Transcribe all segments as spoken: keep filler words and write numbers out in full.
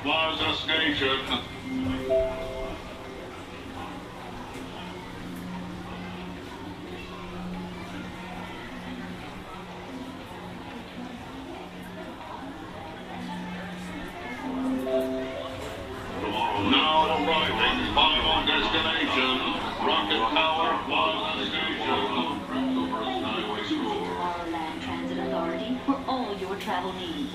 Plaza Station. Now arriving, final destination, Rocket Tower, Plaza Station. Tomorrowland Transit Authority for all your travel needs.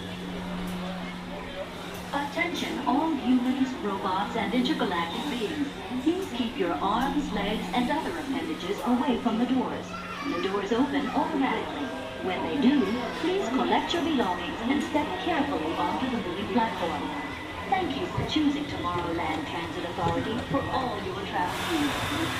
Attention, all humans, robots, and intergalactic beings. Please keep your arms, legs, and other appendages away from the doors. The doors open automatically. When they do, please collect your belongings and step carefully onto the moving platform. Thank you for choosing Tomorrowland Transit Authority for all your travel needs.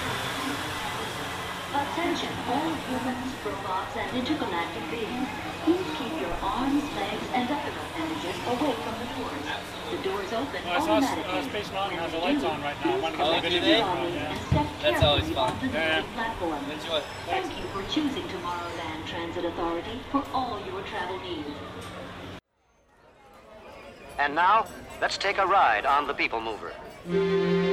Attention, all humans, robots, and intergalactic beings. Please keep your arms, legs, and other appendages away from the doors. The doors open Oh, I saw automatically. uh, Space Mountain has the When lights they on do, right now. I please want to collect go your video today. belongings Oh, yeah. and step That's always carefully fun. onto the Yeah. moving platform. Enjoy. Thank you for choosing Tomorrowland Transit Authority for all your travel needs. And now, let's take a ride on the People Mover.